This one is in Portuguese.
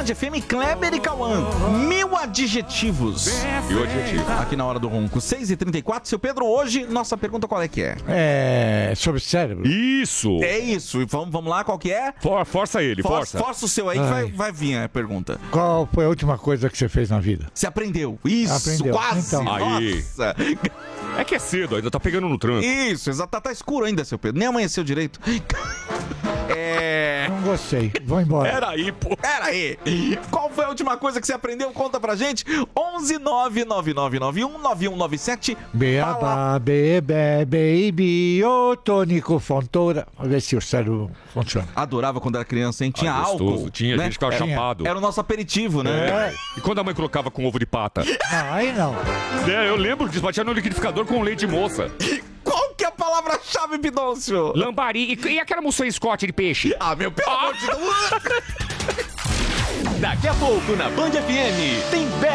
Band FM, Kleber e Cauã. 1000 adjetivos. E o adjetivo? Aqui na hora do ronco. 6h34. Seu Pedro, hoje, nossa pergunta qual é que é? É sobre cérebro. Isso! É isso. E vamos lá, qual que é? Força ele, força. Força o seu aí que vai vir a pergunta. Qual foi a última coisa que você fez na vida? Você aprendeu. Isso, Aprendeu. quase. Então. Aí. Nossa. É que é cedo, ainda tá pegando no tranco. Isso, exato. Tá escuro ainda, seu Pedro. Nem amanheceu direito. Não gostei. Vou embora. Peraí, pô. Pera aí. Qual foi a última coisa que você aprendeu? Conta pra gente. 11999919197. Beabá, bebê, baby, ô tônico fontoura. Vamos ver se o cérebro funciona. Adorava quando era criança, hein? Tinha Gostoso. álcool. Tinha, né? a gente ficava Tinha. chapado. Era o nosso aperitivo, né? E quando a mãe colocava com ovo de pata? Não, aí não. Eu lembro disso, batia no liquidificador com leite moça. Qual que é a palavra-chave, Pidôncio? Lambari. E aquela moção Scott de peixe? Ah, meu, pelo amor de Deus. Daqui a pouco na Band FM tem